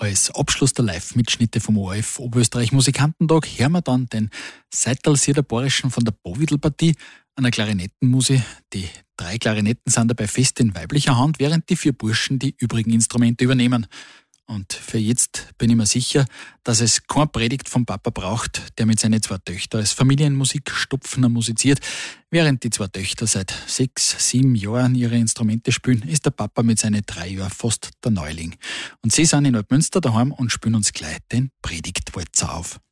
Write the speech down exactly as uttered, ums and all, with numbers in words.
Als Abschluss der Live-Mitschnitte vom O R F Oberösterreich Musikantentag hören wir dann den Seitalsier der Borischen von der Bovidl-Partie, einer Klarinettenmusik. Die drei Klarinetten sind dabei fest in weiblicher Hand, während die vier Burschen die übrigen Instrumente übernehmen. Und für jetzt bin ich mir sicher, dass es keine Predigt vom Papa braucht, der mit seinen zwei Töchtern als Familienmusikstupfner musiziert. Während die zwei Töchter seit sechs, sieben Jahren ihre Instrumente spielen, ist der Papa mit seinen drei Jahren fast der Neuling. Und sie sind in Altmünster daheim und spielen uns gleich den Predigtwalzer auf.